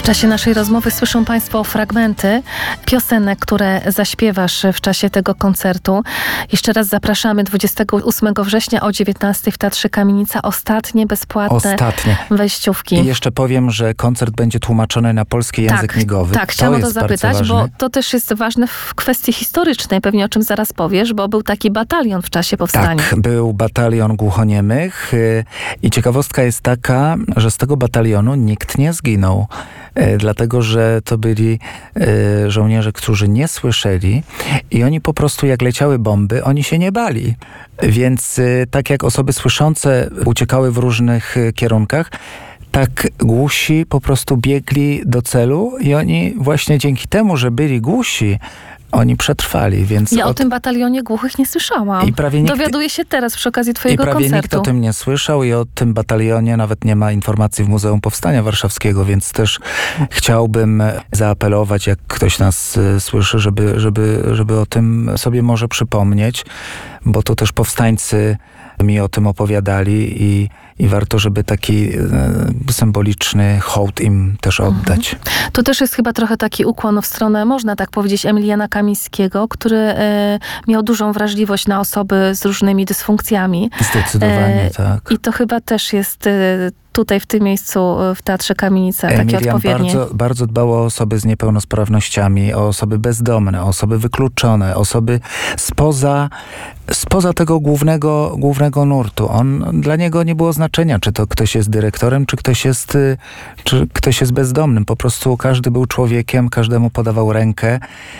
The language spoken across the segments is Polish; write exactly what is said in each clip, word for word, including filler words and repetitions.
W czasie naszej rozmowy słyszą Państwo fragmenty piosenek, które zaśpiewasz w czasie tego koncertu. Jeszcze raz zapraszamy dwudziestego ósmego września o dziewiętnastej w Teatrze Kamienica. Ostatnie bezpłatne Ostatnie. wejściówki. I jeszcze powiem, że koncert będzie tłumaczony na polski język tak, migowy. Tak, chciałam o to jest zapytać, bo to też jest ważne w kwestii historycznej, pewnie o czym zaraz powiesz, bo był taki batalion w czasie powstania. Tak, był batalion głuchoniemych i ciekawostka jest taka, że z tego batalionu nikt nie zginął. Dlatego, że to byli żołnierze, którzy nie słyszeli i oni po prostu jak leciały bomby, oni się nie bali. Więc tak jak osoby słyszące uciekały w różnych kierunkach, tak głusi po prostu biegli do celu i oni właśnie dzięki temu, że byli głusi, oni przetrwali, więc... Ja od... o tym batalionie głuchych nie słyszałam. I prawie nikt... Dowiaduję się teraz przy okazji twojego I prawie koncertu. nikt o tym nie słyszał i o tym batalionie nawet nie ma informacji w Muzeum Powstania Warszawskiego, więc też chciałbym zaapelować, jak ktoś nas y, słyszy, żeby, żeby, żeby o tym sobie może przypomnieć, bo to też powstańcy mi o tym opowiadali i, i warto, żeby taki y, symboliczny hołd im też oddać. Mhm. To też jest chyba trochę taki ukłon w stronę, można tak powiedzieć, Emiliana Kamińskiego, który e, miał dużą wrażliwość na osoby z różnymi dysfunkcjami. Zdecydowanie, e, tak. I to chyba też jest e, tutaj w tym miejscu w Teatrze Kamienica takie Emilian odpowiednie. bardzo, bardzo dbał o osoby z niepełnosprawnościami, o osoby bezdomne, o osoby wykluczone, osoby spoza, spoza tego głównego, głównego nurtu. On, dla niego nie było znaczenia, czy to ktoś jest dyrektorem, czy ktoś jest, czy ktoś jest bezdomnym. Po prostu każdy był człowiekiem, każdemu podawał rękę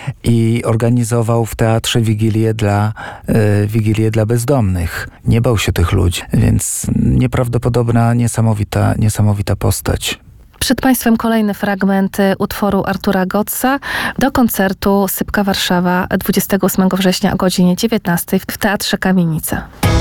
i organizował w teatrze wigilię dla, y, wigilię dla bezdomnych. Nie bał się tych ludzi, więc nieprawdopodobna, niesamowita Ta niesamowita postać. Przed Państwem kolejny fragment utworu Artura Gotza do koncertu Sypka Warszawa dwudziestego ósmego września o godzinie dziewiętnastej w Teatrze Kamienica.